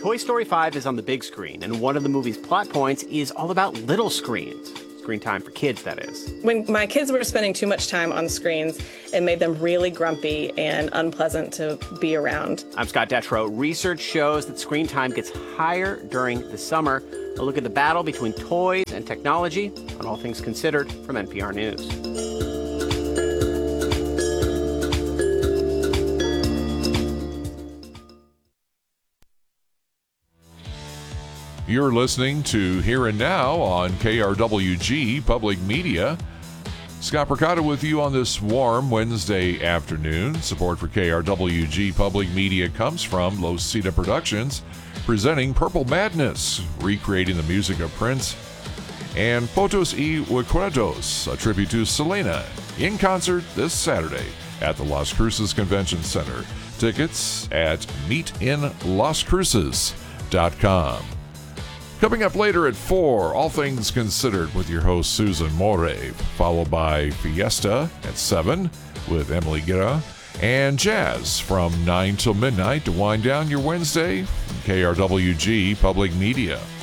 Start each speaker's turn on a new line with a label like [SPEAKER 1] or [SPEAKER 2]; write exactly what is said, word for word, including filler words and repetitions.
[SPEAKER 1] Toy Story five is on the big screen, and one of the movie's plot points is all about little screens. Screen time for kids, that is.
[SPEAKER 2] When my kids were spending too much time on screens, it made them really grumpy and unpleasant to be around.
[SPEAKER 1] I'm Scott Detrow. Research shows that screen time gets higher during the summer. A look at the battle between toys and technology on All Things Considered from N P R News.
[SPEAKER 3] You're listening to Here and Now on K R W G Public Media. Scott Percotta with you on this warm Wednesday afternoon. Support for K R W G Public Media comes from Los Cita Productions, presenting Purple Madness, recreating the music of Prince, and Fotos y Recuerdos, a tribute to Selena, in concert this Saturday at the Las Cruces Convention Center. Tickets at meet in las cruces dot com. Coming up later at four, All Things Considered with your host Susan Morave, followed by Fiesta at seven with Emily Guerra, and Jazz from nine till midnight to wind down your Wednesday from K R W G Public Media.